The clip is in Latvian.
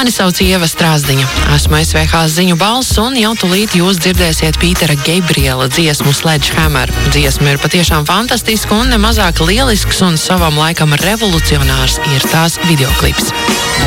Mani sauc Ieva Strāzdiņa. Esmu SVH ziņu balss un jau tulīt jūs dzirdēsiet Pītera Gabriela dziesmu Sledgehammer. Dziesma ir patiešām fantastiska un nemazāk lielisks un savam laikam revolucionārs ir tās videoklips.